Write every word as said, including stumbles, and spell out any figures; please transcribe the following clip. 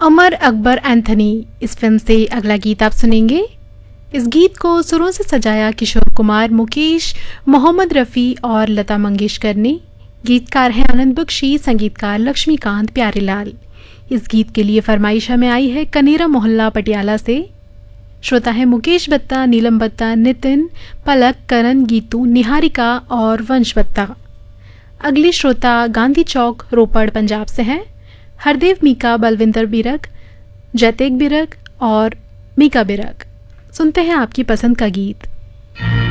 Amar Akbar Anthony, इस film से अगला गीत आप सुनेंगे। इस गीत को सुरों से सजाया किशोर कुमार, मुकेश, मोहम्मद रफ़ी और लता मंगेशकर ने। गीतकार हैं आनंद बख्शी, संगीतकार लक्ष्मीकांत प्यारेलाल। इस गीत के लिए फरमाइश हमें आई है कनेरा मोहल्ला पटियाला से। श्रोता है मुकेश बत्ता, नीलम बत्ता, नितिन, पलक, करण, गीतू, निहारिका और वंश बत्ता। अगली श्रोता गांधी चौक रोपड़ पंजाब से हैं। हरदेव मीका, बलविंदर बिरक, जैतेक बिरक और मीका बिरक। सुनते हैं आपकी पसंद का गीत।